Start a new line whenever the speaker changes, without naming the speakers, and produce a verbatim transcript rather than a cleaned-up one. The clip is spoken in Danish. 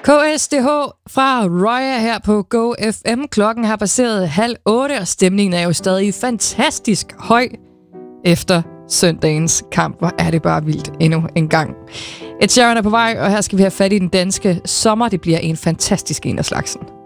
K S D H fra Roya her på Go F M. Klokken har passeret halv otte, og stemningen er jo stadig fantastisk høj efter søndagens kamp. Hvor er det bare vildt endnu en gang. Ed Sheeran er på vej, og her skal vi have fat i den danske sommer. Det bliver en fantastisk en af slagsen.